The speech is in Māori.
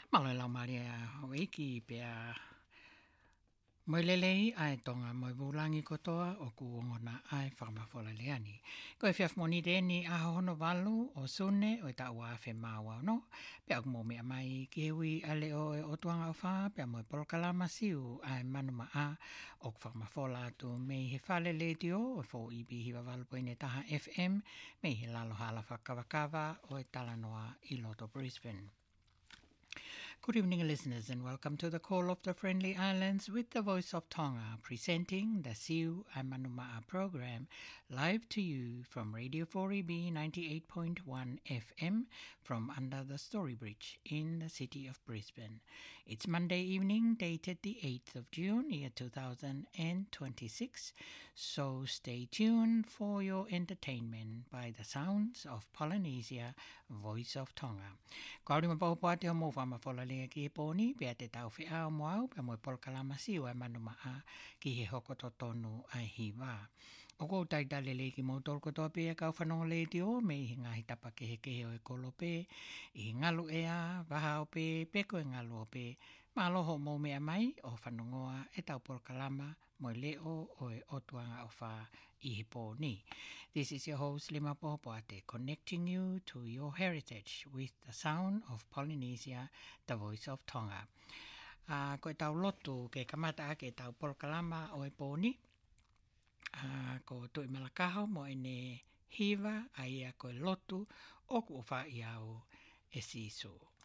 Malo lau maria hoiki pia moilelei ai tonga moi bulangi kotoa o kuongona ai whakamafola leani. Ko e whiaf moni reni a hono walu o sune o ta ua whe maua no. Pia mo mea mai ki hui ale o e o tuanga o wha pia moi polkalama siu ai manuma a o whakamafola tu mei he whale le dio o fo ibi hiwa walupoine taha FM mei he lalo hala whakawakawa o e talanoa I loto Brisbane. Good evening, listeners, and welcome to the Call of the Friendly Islands with the Voice of Tonga, presenting the Siu Aimanuma'a program, live to you from Radio 4EB 98.1 FM from under the Story Bridge in the city of Brisbane. It's Monday evening, dated the 8th of June, year 2026, so stay tuned for your entertainment by the sounds of Polynesia, Voice of Tonga. Kauri mapaupua te homo whamafola lea ki he pōni, pia te tau whi ao moau, pia moe polkalama siu ai manumaa ki he hokoto tonu ai hiwa. O kou taitale le ki mō tolko toa pia kau whanonga le ti o, me I ngahi tapa ke he o e kolo pe, I ngalu ea, waha o pe, peko e ngalu o pe, maloho mō mea mai o whanongoa e tau polkalama mo leo o e otuanga o wha I he pōni. This is your host Lima Pohopoate, connecting you to your heritage with the sound of Polynesia, the Voice of Tonga. Ko e tau lotu ke kamata ke tau polkalama o e pōni. Ko tui malakaho mo ene hiva, a ia ko e lotu, o ku wha I au e siso.